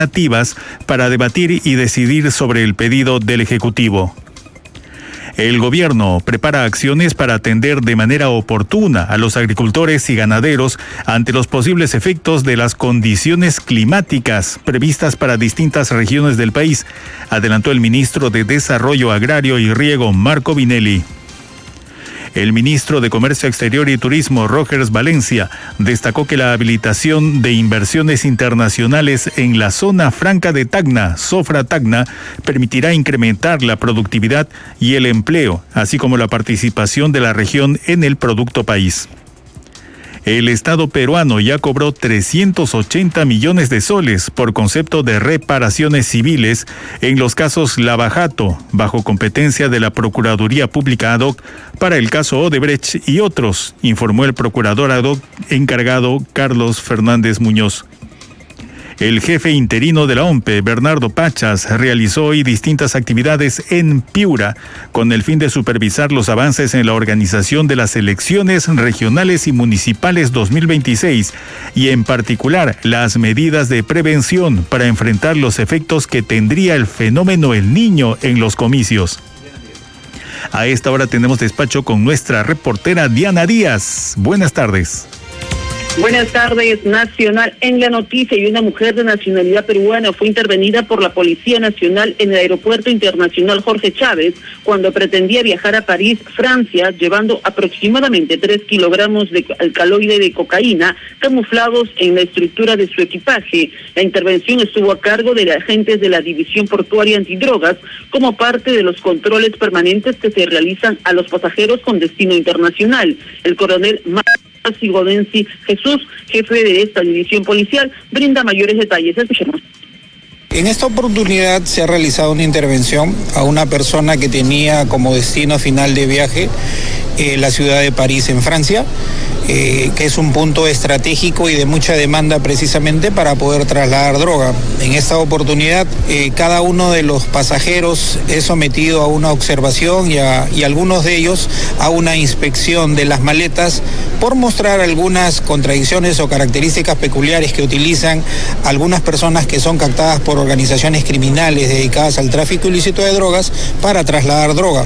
alternativas para debatir y decidir sobre el pedido del Ejecutivo. El gobierno prepara acciones para atender de manera oportuna a los agricultores y ganaderos ante los posibles efectos de las condiciones climáticas previstas para distintas regiones del país, adelantó el ministro de Desarrollo Agrario y Riego, Marco Vinelli. El ministro de Comercio Exterior y Turismo, Rogers Valencia, destacó que la habilitación de inversiones internacionales en la zona franca de Tacna, Sofra-Tacna, permitirá incrementar la productividad y el empleo, así como la participación de la región en el producto país. El Estado peruano ya cobró 380 millones de soles por concepto de reparaciones civiles en los casos Lava-Jato, bajo competencia de la Procuraduría Pública ad hoc para el caso Odebrecht y otros, informó el procurador ad hoc encargado Carlos Fernández Muñoz. El jefe interino de la OMPE, Bernardo Pachas, realizó hoy distintas actividades en Piura con el fin de supervisar los avances en la organización de las elecciones regionales y municipales 2026 y en particular las medidas de prevención para enfrentar los efectos que tendría el fenómeno El Niño en los comicios. A esta hora tenemos despacho con nuestra reportera Diana Díaz. Buenas tardes. Buenas tardes, Nacional en la noticia. Y una mujer de nacionalidad peruana fue intervenida por la Policía Nacional en el Aeropuerto Internacional Jorge Chávez cuando pretendía viajar a París, Francia, llevando aproximadamente 3 kilogramos de alcaloide de cocaína camuflados en la estructura de su equipaje. La intervención estuvo a cargo de agentes de la División Portuaria Antidrogas como parte de los controles permanentes que se realizan a los pasajeros con destino internacional. El coronel Sigodensi Jesús, jefe de esta división policial, brinda mayores detalles. Escuchemos. En esta oportunidad se ha realizado una intervención a una persona que tenía como destino final de viaje la ciudad de París en Francia, que es un punto estratégico y de mucha demanda precisamente para poder trasladar droga. En esta oportunidad cada uno de los pasajeros es sometido a una observación y algunos de ellos a una inspección de las maletas por mostrar algunas contradicciones o características peculiares que utilizan algunas personas que son captadas por organizaciones criminales dedicadas al tráfico ilícito de drogas para trasladar droga.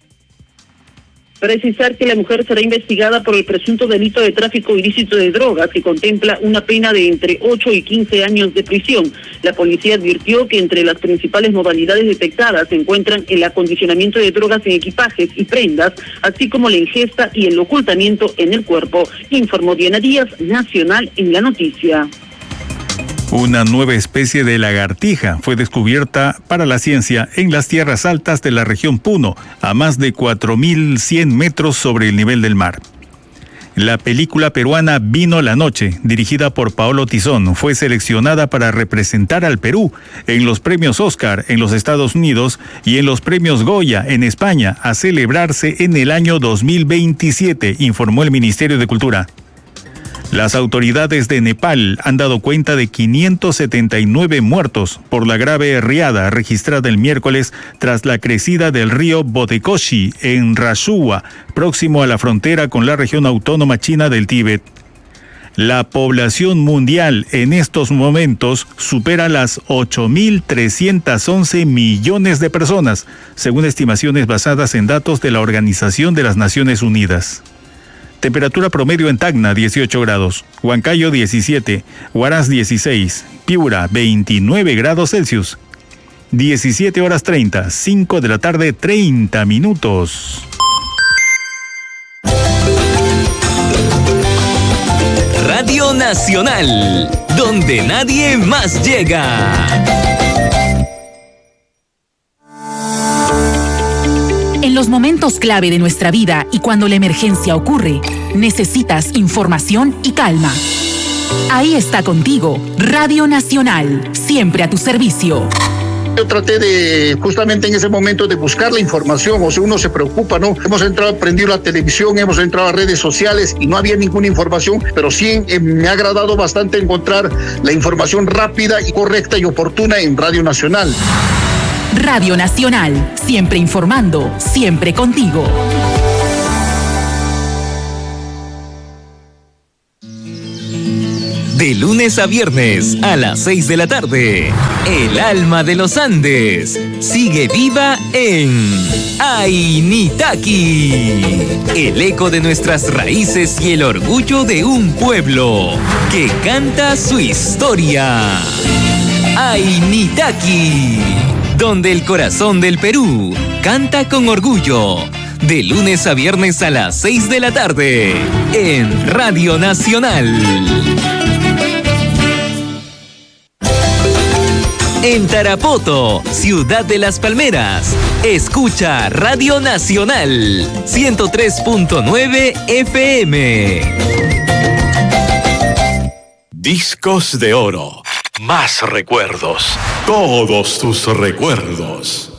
Precisar que la mujer será investigada por el presunto delito de tráfico ilícito de drogas, que contempla una pena de entre 8 y 15 años de prisión. La policía advirtió que entre las principales modalidades detectadas se encuentran el acondicionamiento de drogas en equipajes y prendas, así como la ingesta y el ocultamiento en el cuerpo, informó Diana Díaz, Nacional en la noticia. Una nueva especie de lagartija fue descubierta para la ciencia en las tierras altas de la región Puno, a más de 4.100 metros sobre el nivel del mar. La película peruana Vino la Noche, dirigida por Paolo Tizón, fue seleccionada para representar al Perú en los premios Oscar en los Estados Unidos y en los premios Goya en España, a celebrarse en el año 2027, informó el Ministerio de Cultura. Las autoridades de Nepal han dado cuenta de 579 muertos por la grave riada registrada el miércoles tras la crecida del río Botekoshi en Rashua, próximo a la frontera con la región autónoma china del Tíbet. La población mundial en estos momentos supera las 8.311 millones de personas, según estimaciones basadas en datos de la Organización de las Naciones Unidas. Temperatura promedio en Tacna, 18 grados, Huancayo 17, Huaraz 16, Piura 29 grados Celsius, 17 horas 30, 5 de la tarde, 30 minutos. Radio Nacional, donde nadie más llega. En los momentos clave de nuestra vida y cuando la emergencia ocurre, necesitas información y calma. Ahí está contigo, Radio Nacional, siempre a tu servicio. Yo traté de, justamente en ese momento, de buscar la información, o sea, uno se preocupa, ¿no? Hemos entrado, prendido la televisión, hemos entrado a redes sociales y no había ninguna información, pero sí me ha agradado bastante encontrar la información rápida y correcta y oportuna en Radio Nacional. Radio Nacional, siempre informando, siempre contigo. De lunes a viernes a las 6 de la tarde. El alma de los Andes sigue viva en Ainitaki. El eco de nuestras raíces y el orgullo de un pueblo que canta su historia. Ainitaki, donde el corazón del Perú canta con orgullo. De lunes a viernes a las 6 de la tarde en Radio Nacional. En Tarapoto, ciudad de las palmeras, escucha Radio Nacional 103.9 FM. Discos de oro. Más recuerdos. Todos tus recuerdos.